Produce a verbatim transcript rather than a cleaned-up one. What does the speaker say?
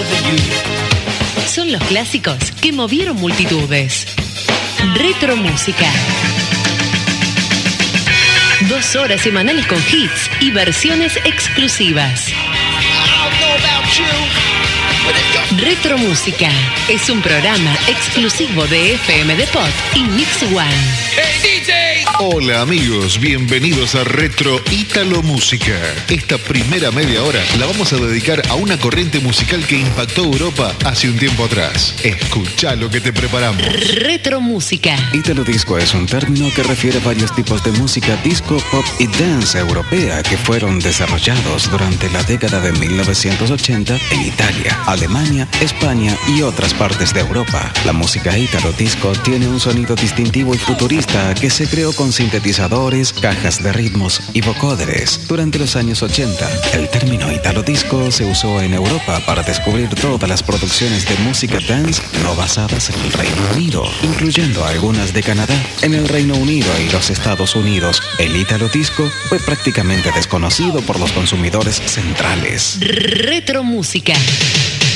Son los clásicos que movieron multitudes. Retro Música. Dos horas semanales con hits y versiones exclusivas. Retro Música es un programa exclusivo de F M Depot y Mix One. Hey, D J. Hola amigos, bienvenidos a Retro Ítalo Música. Esta primera media hora la vamos a dedicar a una corriente musical que impactó Europa hace un tiempo atrás. Escuchá lo que te preparamos. Retro Música. Ítalo Disco es un término que refiere a varios tipos de música disco, pop y dance europea que fueron desarrollados durante la década de mil novecientos ochenta en Italia, Alemania, España y otras partes de Europa. La música Ítalo Disco tiene un sonido distintivo y futurista que se creó con sintetizadores, cajas de ritmos y vocóderes. Durante los años ochenta, el término Ítalo Disco se usó en Europa para descubrir todas las producciones de música dance no basadas en el Reino Unido, incluyendo algunas de Canadá. En el Reino Unido y los Estados Unidos, el Ítalo Disco fue prácticamente desconocido por los consumidores centrales. Retro Música.